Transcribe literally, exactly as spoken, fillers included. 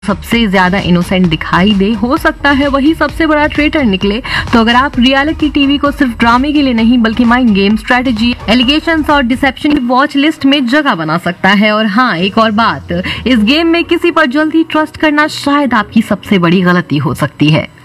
सबसे ज्यादा इनोसेंट दिखाई दे, हो सकता है वही सबसे बड़ा ट्रेटर निकले। तो अगर आप रियलिटी टीवी को सिर्फ ड्रामे के लिए नहीं बल्कि माइंड गेम, स्ट्रेटेजी, एलिगेशंस और डिसेप्शन की वॉच लिस्ट में जगह बना सकता है। और हाँ, एक और बात, इस गेम में किसी पर जल्दी ट्रस्ट करना शायद आपकी सबसे बड़ी गलती हो सकती है।